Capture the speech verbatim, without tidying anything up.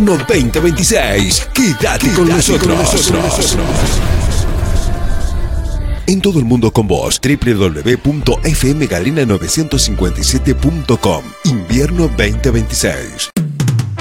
Invierno veinte veintiséis. Quédate con nosotros. Con nosotros. En todo el mundo con vos, doble u doble u doble u punto f m galena novecientos cincuenta y siete punto com. Invierno veinte veintiséis.